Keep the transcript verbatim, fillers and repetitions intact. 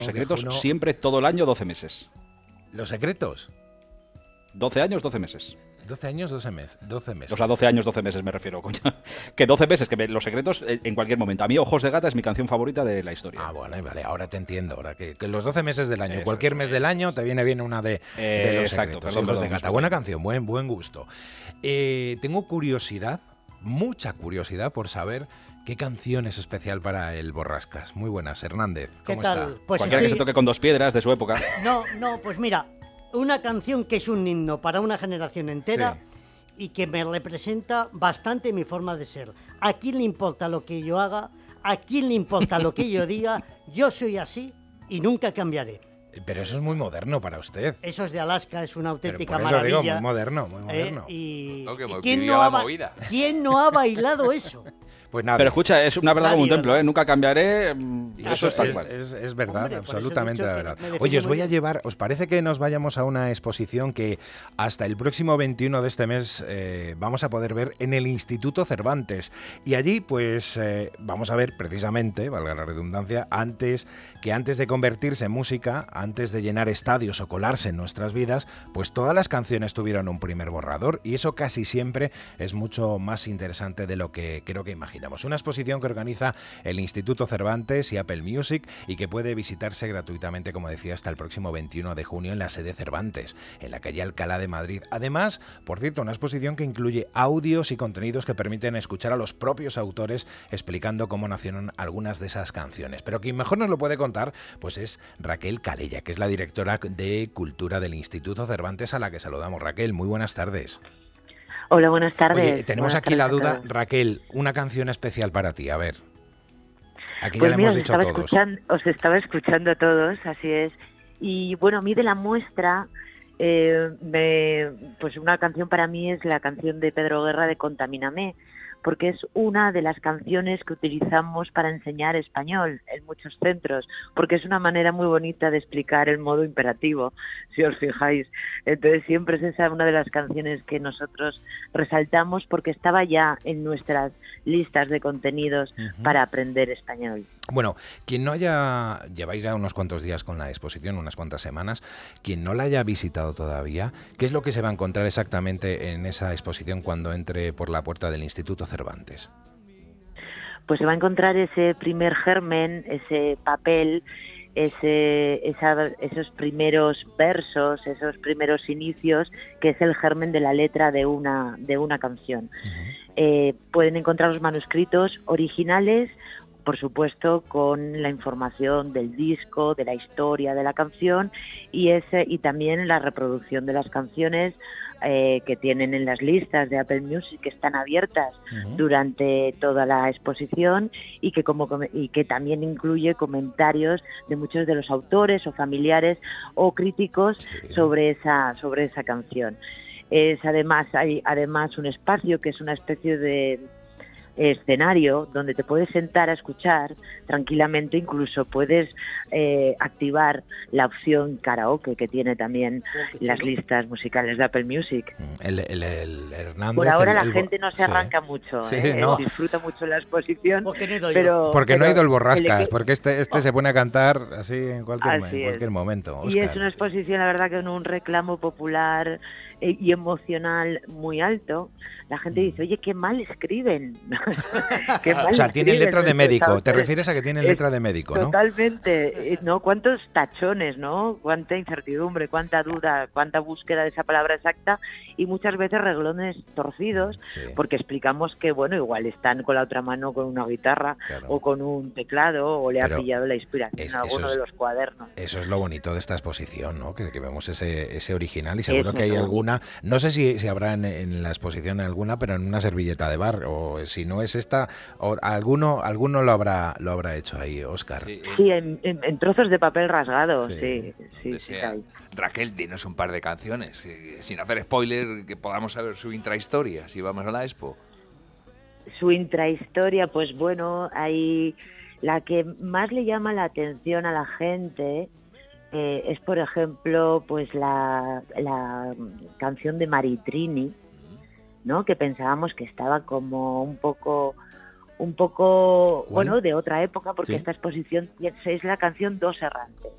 Secretos viejuno. siempre, todo el año, doce meses. ¿Los secretos? doce años, doce meses. doce años, doce meses. doce meses. O sea, doce años, doce meses me refiero, coño. Que doce meses, que me- Los Secretos eh, en cualquier momento. A mí Ojos de Gata es mi canción favorita de la historia. Ah, bueno, vale, ahora te entiendo. Ahora que, que los doce meses del año, Eso, cualquier eso, mes eso, del eso. año, te viene bien una de, Eh, de los exacto, secretos. perdón, Hijos de perdón, Gata. perdón. Buena canción, buen, buen gusto. Eh, tengo curiosidad, mucha curiosidad por saber qué canción es especial para el Borrascas. Muy buenas, Hernández. ¿Qué ¿Cómo tal? está? Pues Cualquiera que se estoy- toque con dos piedras de su época. No, no, pues mira, una canción que es un himno para una generación entera y que me representa bastante mi forma de ser. ¿A quién le importa lo que yo haga? ¿A quién le importa lo que yo diga? Yo soy así y nunca cambiaré. Pero eso es muy moderno para usted. Eso es de Alaska, es una Pero auténtica por eso digo, maravilla. muy moderno, muy ¿eh? moderno. y, No, que y me ¿quién, pidió no la ha, ba- movida. ¿quién no ha bailado eso? Pues nada. Pero escucha, es una verdad como un Nadie, templo, ¿verdad? ¿eh? Nunca cambié, mm, Y eso es tal es, cual. es- es verdad, Hombre, por eso he absolutamente dicho la que verdad. me defiendo Oye, os muy voy a bien. llevar, ¿os parece que nos vayamos a una exposición que hasta el próximo veintiuno de este mes eh, vamos a poder ver en el Instituto Cervantes? Y allí, pues, eh, vamos a ver precisamente, valga la redundancia, antes que antes de convertirse en música, antes de llenar estadios o colarse en nuestras vidas, pues todas las canciones tuvieron un primer borrador y eso casi siempre es mucho más interesante de lo que creo que imaginamos. Una exposición que organiza el Instituto Cervantes y Apple Music y que puede visitarse gratuitamente, como decía, hasta el próximo veintiuno de junio en la sede Cervantes, en la calle Alcalá de Madrid. Además, por cierto, una exposición que incluye audios y contenidos que permiten escuchar a los propios autores explicando cómo nacieron algunas de esas canciones. Pero quien mejor nos lo puede contar, pues es Raquel Calella, que es la directora de Cultura del Instituto Cervantes, a la que saludamos. Raquel, muy buenas tardes. Hola, buenas tardes. Oye, tenemos Buenas aquí la tardes a duda, todos. Raquel, una canción especial para ti, a ver. Aquí Pues ya le mira, hemos os dicho a estaba, todos. escuchando, os estaba escuchando a todos, así es. Y bueno, a mí de la muestra, eh, me, pues una canción para mí es la canción de Pedro Guerra de Contamíname, porque es una de las canciones que utilizamos para enseñar español en muchos centros, porque es una manera muy bonita de explicar el modo imperativo, si os fijáis. Entonces siempre es esa una de las canciones que nosotros resaltamos porque estaba ya en nuestras listas de contenidos Ujú. para aprender español. Bueno, quien no haya, lleváis ya unos cuantos días con la exposición, unas cuantas semanas, quien no la haya visitado todavía, ¿qué es lo que se va a encontrar exactamente en esa exposición cuando entre por la puerta del Instituto Cervantes? Pues se va a encontrar ese primer germen, ese papel, ese, esa- esos primeros versos, esos primeros inicios, que es el germen de la letra de una, de una canción. Eh, pueden encontrar los manuscritos originales, por supuesto, con la información del disco, de la historia de la canción y ese y también la reproducción de las canciones eh, que tienen en las listas de Apple Music, que están abiertas Ujú. durante toda la exposición y que como come- y que también incluye comentarios de muchos de los autores o familiares o críticos Sí. sobre esa sobre esa canción. Es además hay además un espacio que es una especie de escenario donde te puedes sentar a escuchar tranquilamente, incluso puedes eh, activar la opción karaoke que tiene también las listas musicales de Apple Music. El, el, el Hernández... Por ahora el- la el bo- gente no se sí. arranca mucho, Sí, ¿eh? no. Disfruta mucho la exposición, Porque no he ido yo. pero Porque no ha pero ido el Borrascas, el- porque este, este se pone a cantar así en cualquier, Así en es. cualquier momento. Y es Óscar. una exposición, la verdad, que con un reclamo popular eh, y emocional muy alto. La gente dice, oye, qué mal escriben. Qué mal O sea, tienen escriben letra de nuestros médico. Te autores. refieres a que tienen Es letra de médico, ¿no? Totalmente, eh, ¿no? Cuántos tachones, ¿no? Cuánta incertidumbre, cuánta duda, cuánta búsqueda de esa palabra exacta y muchas veces reglones torcidos Sí. porque explicamos que, bueno, igual están con la otra mano con una guitarra Claro. o con un teclado o le Pero ha pillado la inspiración es- en alguno eso es- de los cuadernos. Eso es lo bonito de esta exposición, ¿no? Que, que vemos ese, ese original y seguro Eso que hay es lo alguna, no sé si, si habrá en, en la exposición alguna, pero en una servilleta de bar, o si no es esta, o alguno, alguno lo habrá, lo habrá hecho ahí, Óscar. Sí, eh, Sí, en, en- en trozos de papel rasgado, Sí. sí, sí, donde sí, sea. hay. Raquel, dinos un par de canciones, eh, sin hacer spoiler, que podamos saber su intrahistoria, si vamos a la expo. Su intrahistoria, pues bueno, hay la que más le llama la atención a la gente eh, es, por ejemplo, pues la, la canción de Maritrini, ¿no? Que pensábamos que estaba como un poco, un poco, ¿Cuál? bueno, de otra época, porque Sí. esta exposición es la canción Dos Errantes.